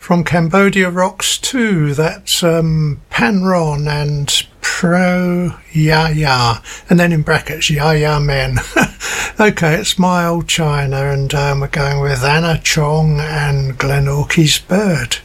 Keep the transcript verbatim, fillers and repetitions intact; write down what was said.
From Cambodia Rocks too, that's um, Panron and Pro Ya Ya, and then in brackets, Ya Ya Men. Okay, it's My Old China, and um, we're going with Anna Chong and Glenorchy's Bird.